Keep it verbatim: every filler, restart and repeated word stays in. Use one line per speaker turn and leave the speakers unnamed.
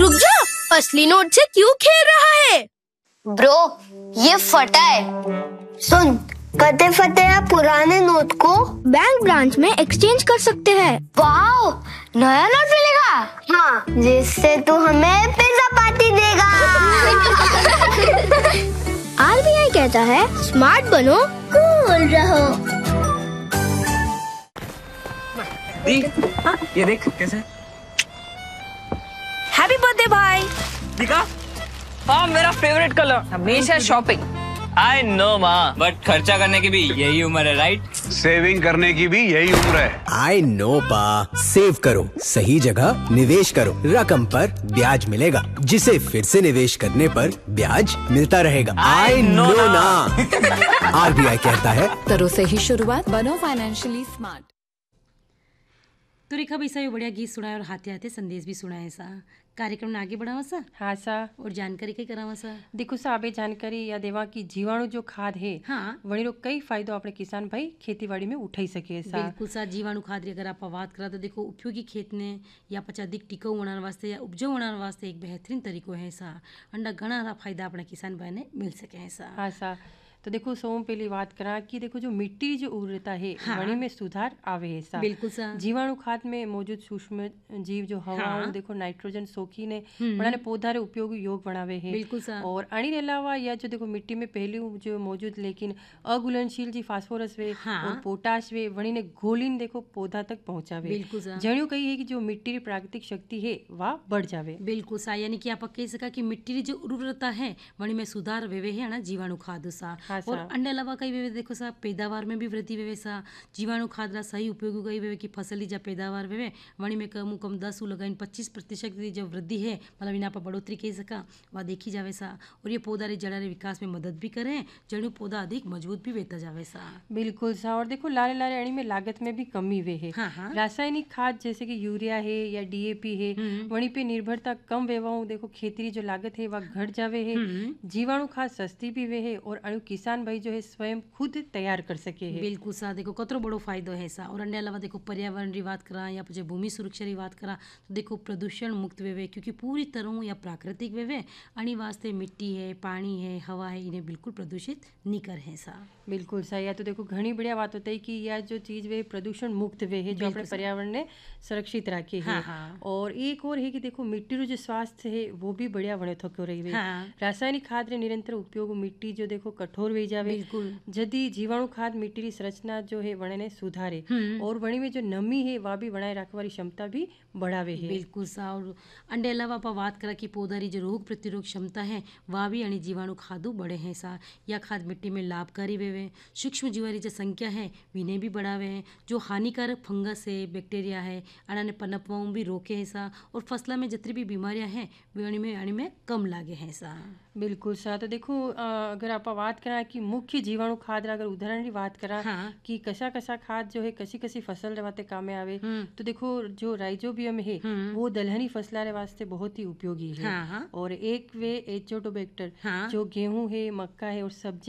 रुक जा, असली नोट से क्यों खेल रहा है?
ब्रो, ये फटा है।
सुन, कते फटे या पुराने नोट को
बैंक ब्रांच में एक्सचेंज कर सकते हैं।
वाओ, नया नोट मिलेगा।
हाँ, जिससे तू हमें पिज्जा पार्टी देगा।
आर बी आई कहता है स्मार्ट बनो,
कूल रहो।
दी, हाँ, ये देख कैसे।
हैप्पी बर्थडे भाई।
दिखा? हाँ, मेरा फेवरेट कलर।
हमेशा शॉपिंग।
आई नो माँ, बट खर्चा करने की भी यही उम्र है, राइट?
सेविंग करने की भी यही उम्र है।
आई नो पा, सेव करो, सही जगह निवेश करो, रकम पर ब्याज मिलेगा, जिसे फिर से निवेश करने पर ब्याज मिलता रहेगा। आई नो ना। आर बी आई कहता है
करो सही शुरुआत, बनो फाइनेंशियली स्मार्ट।
तो रेखा भाई सा बढ़िया गीत सुनाए और हाथे हाथे संदेश भी सुनाए सा। कार्यक्रम ने आगे बढ़ावा सा।
हाँ सा।
और जानकारी कई करावा सा।
देखो सा अबे जानकारी या देवा की जीवाणु जो खाद है, हाँ, वही रो कई फायदो अपने किसान भाई खेतीबाड़ी में उठाई सके सा।
बिल्कुल सा। जीवाणु खाद री अगर आप बात करा तो देखो उपयोगी खेत ने या पचा अधिक टिकाऊ बनाने वास्ते या उपजाऊ बनाने वास्ते एक बेहतरीन तरीको है सा। अंडा घना फायदा अपने किसान भाई ने मिल सके है सा।
हाँ सा। तो देखो सोम पहली बात करा कि देखो जो मिट्टी जो उर्वरता है, हाँ, वणी में सुधार आवे है सा।
बिल्कुल सा।
जीवाणु खाद में मौजूद सूक्ष्म जीव जो हवा, हाँ, देखो नाइट्रोजन सोखी ने बनाने पौधा रे उपयोग योग बनावे है।
बिल्कुल सा।
और अणी अलावा या जो देखो मिट्टी में पहले जो मौजूद लेकिन अघुलनशील जी फास्फोरस वे, हाँ, और पोटाश वे वणी ने घोलीन देखो पौधा तक पहुंचावे।
बिल्कुल सा।
जणियों कही है कि जो मिट्टी री प्राकृतिक शक्ति है वह बढ़ जावे।
बिल्कुल सा। यानी कि आप कह सका कि मिट्टी री जो उर्वरता है वणी में सुधार वेवे है ना जीवाणु खाद सा। और अन्य अलावा कई वेवे देखो सा पैदावार में भी वृद्धि वेवे सा। जीवाणु खाद रा सही उपयोग कई वेवे कि फसली जा पैदावार वेवे वणी में कम कम दस लगाइन पच्चीस प्रतिशत की जो वृद्धि है मतलब इना पर बढ़ोतरी कह सका वह देखी जावे सा। और ये पौधा रे जड़ा रे विकास में मदद भी करे, जड़ों पौधा अधिक मजबूत भी वेता जावे सा।
बिल्कुल सा। और देखो लारे लारे अणी में लागत में भी कमी वे है।
हाँ हाँ।
रासायनिक खाद जैसे कि यूरिया है या डी ए पी है, वहीं पे निर्भरता कम वेवाओं देखो खेती जो लागत है वह घट जावे है। जीवाणु खाद सस्ती भी वे है और अणु किसान भाई जो है स्वयं खुद तैयार कर सके है।
बिल्कुल सा। देखो कतरो बड़ो फायदो है सा। और अन्य अलावा देखो पर्यावरण की बात करा या फिर भूमि सुरक्षा की बात करा तो देखो प्रदूषण मुक्त वेवे क्योंकि पूरी तरह या प्राकृतिक वेवे अणी वास्ते मिट्टी है, पानी है, हवा है, इन्हें बिल्कुल प्रदूषित नहीं कर है सा।
बिल्कुल सा। या तो देखो घनी बढ़िया बात होता है कि यह जो चीज वे प्रदूषण मुक्त वे है जो अपने पर्यावरण ने सुरक्षित रखे है। हाँ हाँ। और एक और है कि देखो मिट्टी रो जो स्वास्थ्य है वो भी बढ़िया बने थको रही है। हाँ। रासायनिक खाद रे निरंतर उपयोग मिट्टी जो देखो कठोर वे जावे। बिल्कुल। यदि जीवाणु खाद मिट्टी की संरचना जो है वणे ने सुधारे और वणी में जो नमी है वह भी बनाए रखवारी क्षमता भी बढ़ावे है।
बिल्कुल सा। और अंडे अलावा आप बात करा कि पौधा री जो रोग प्रतिरोधक क्षमता है वह भी अणी जीवाणु खादू बढ़े हैं सा। या खाद मिट्टी में लाभकारी वेवे, सूक्ष्म जीवारी जो संख्या है विने भी बढ़ावे हैं, जो हानिकारक फंगस है, बैक्टीरिया है अणा ने पनपवाओं भी रोके है सा। और फसला में जितनी भी बीमारियां हैं वे अणी में अणी में कम लागे हैं सा।
बिल्कुल सा। तो देखो अगर आप बात करा कि मुख्य जीवाणु खाद अगर उदाहरण की बात करा, हाँ, कि कसा कसा खाद जो है कसी कसी फसल रे वास्ते कामे आवे तो देखो जो राइजोबियम है वो दलहनी फसला रे वास्ते बहुत ही उपयोगी है। हाँ, हाँ। और एक वे एचोटोबैक्टर, हाँ, जो गेहूं है, मक्का है और सब्जी